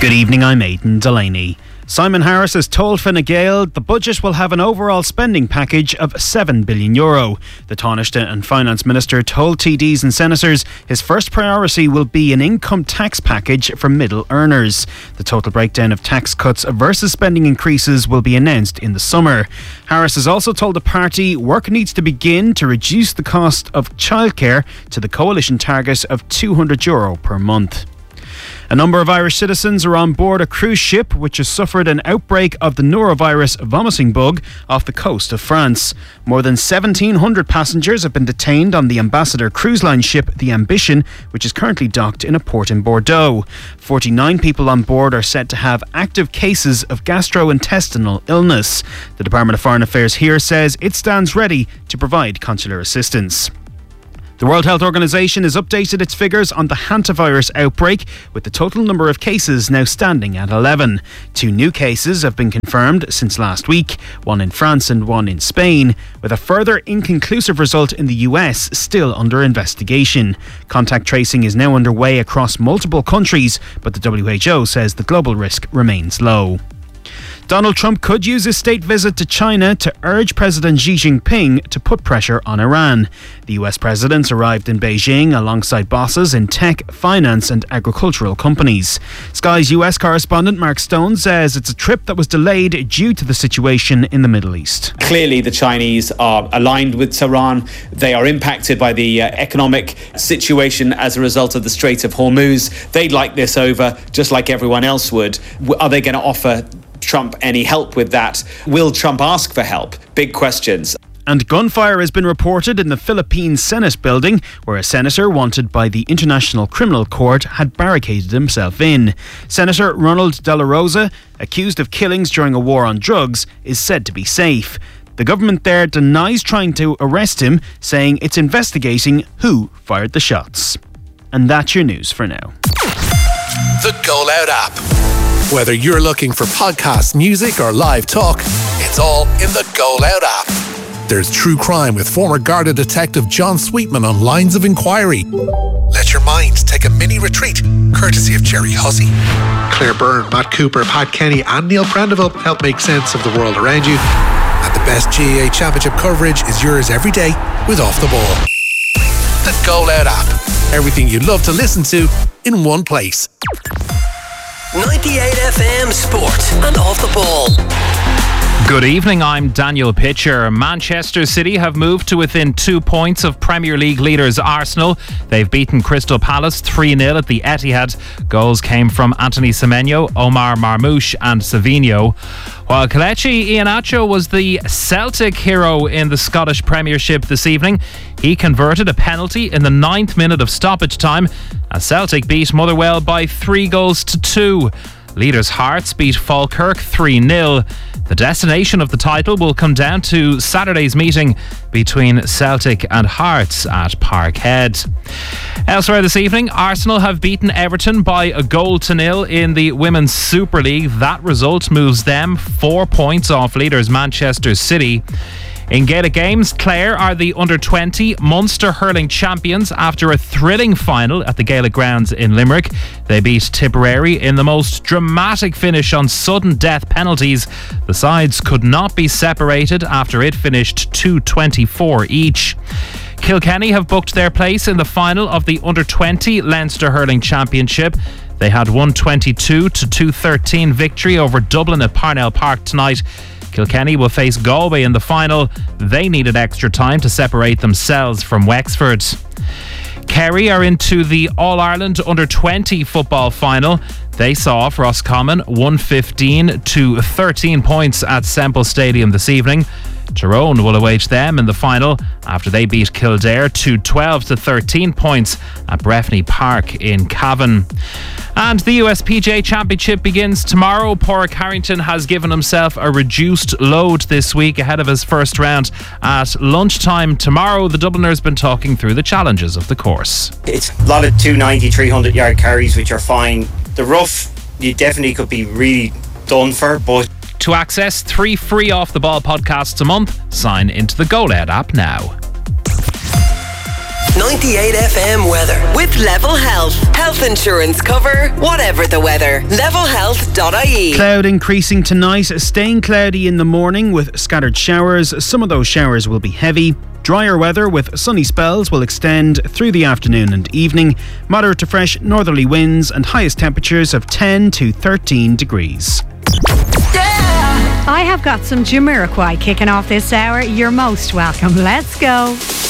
Good evening, I'm Aidan Delaney. Simon Harris has told Fine Gael the budget will have an overall spending package of €7 billion. The Taoiseach and Finance Minister told TDs and Senators his first priority will be an income tax package for middle earners. The total breakdown of tax cuts versus spending increases will be announced in the summer. Harris has also told the party work needs to begin to reduce the cost of childcare to the coalition target of €200 per month. A number of Irish citizens are on board a cruise ship which has suffered an outbreak of the norovirus vomiting bug off the coast of France. More than 1,700 passengers have been detained on the Ambassador cruise line ship The Ambition, which is currently docked in a port in Bordeaux. 49 people on board are said to have active cases of gastrointestinal illness. The Department of Foreign Affairs here says it stands ready to provide consular assistance. The World Health Organization has updated its figures on the hantavirus outbreak, with the total number of cases now standing at 11. 2 new cases have been confirmed since last week, one in France and one in Spain, with a further inconclusive result in the US still under investigation. Contact tracing is now underway across multiple countries, but the WHO says the global risk remains low. Donald Trump could use his state visit to China to urge President Xi Jinping to put pressure on Iran. The US president arrived in Beijing alongside bosses in tech, finance and agricultural companies. Sky's US correspondent Mark Stone says it's a trip that was delayed due to the situation in the Middle East. Clearly the Chinese are aligned with Tehran. They are impacted by the economic situation as a result of the Strait of Hormuz. They'd like this over just like everyone else would. Are they going to offer Trump any help with that? Will Trump ask for help? Big questions. And gunfire has been reported in the Philippine Senate building, where a senator wanted by the International Criminal Court had barricaded himself in. Senator Ronald De La Rosa, accused of killings during a war on drugs, is said to be safe. The government there denies trying to arrest him, saying it's investigating who fired the shots. And that's your news for now. The Go Loud app. Whether you're looking for podcasts, music or live talk, it's all in the Go Loud app. There's true crime with former Garda detective John Sweetman on Lines of Inquiry. Let your mind take a mini retreat, courtesy of Jerry Hussey. Claire Byrne, Matt Cooper, Pat Kenny and Neil Prendeville help make sense of the world around you. And the best GAA Championship coverage is yours every day with Off the Ball. The Go Loud app. Everything you love to listen to in one place. 98 FM Sport and Off the Ball. Good evening, I'm Daniel Pitcher. Manchester City have moved to within 2 points of Premier League leaders Arsenal. They've beaten Crystal Palace 3-0 at the Etihad. Goals came from Anthony Semenyo, Omar Marmoush and Savinho. While Kelechi Iheanacho was the Celtic hero in the Scottish Premiership this evening, he converted a penalty in the 9th minute of stoppage time as Celtic beat Motherwell by 3-2. Leaders Hearts beat Falkirk 3-0. The destination of the title will come down to Saturday's meeting between Celtic and Hearts at Parkhead. Elsewhere this evening, Arsenal have beaten Everton by 1-0 in the Women's Super League. That result moves them 4 points off leaders Manchester City. In Gaelic games, Clare are the under-20 Munster hurling champions after a thrilling final at the Gaelic grounds in Limerick. They beat Tipperary in the most dramatic finish on sudden death penalties. The sides could not be separated after it finished 2-24 each. Kilkenny have booked their place in the final of the under-20 Leinster Hurling Championship. They had 122-213 victory over Dublin at Parnell Park tonight. Kilkenny will face Galway in the final. They needed extra time to separate themselves from Wexford. Kerry are into the All-Ireland Under-20 football final. They saw off Roscommon 115-13 points at Semple Stadium this evening. Tyrone will await them in the final after they beat Kildare 12-13 points at Breffni Park in Cavan. And the USPGA Championship begins tomorrow. Padraig Harrington has given himself a reduced load this week ahead of his first round at lunchtime tomorrow. The Dubliner's been talking through the challenges of the course. It's a lot of 290, 300 yard carries, which are fine. The rough, you definitely could be really done for, but to access 3 free Off the Ball podcasts a month, sign into the Go Loud app now. 98 FM weather with Level Health. Health insurance cover, whatever the weather. Levelhealth.ie. Cloud increasing tonight, staying cloudy in the morning with scattered showers. Some of those showers will be heavy. Drier weather with sunny spells will extend through the afternoon and evening. Moderate to fresh northerly winds and highest temperatures of 10 to 13 degrees. I have got some Jamiroquai kicking off this hour. You're most welcome. Let's go.